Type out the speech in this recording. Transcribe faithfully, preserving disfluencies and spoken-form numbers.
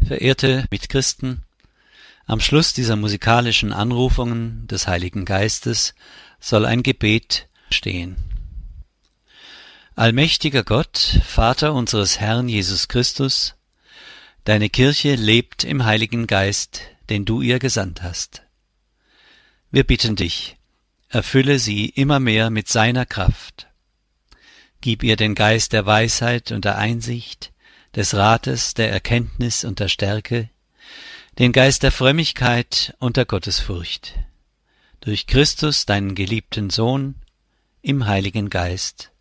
Verehrte Mitchristen, am Schluss dieser musikalischen Anrufungen des Heiligen Geistes soll ein Gebet stehen. Allmächtiger Gott, Vater unseres Herrn Jesus Christus, deine Kirche lebt im Heiligen Geist, den du ihr gesandt hast. Wir bitten dich, erfülle sie immer mehr mit seiner Kraft. Gib ihr den Geist der Weisheit und der Einsicht, des Rates, der Erkenntnis und der Stärke, den Geist der Frömmigkeit und der Gottesfurcht. Durch Christus, deinen geliebten Sohn, im Heiligen Geist.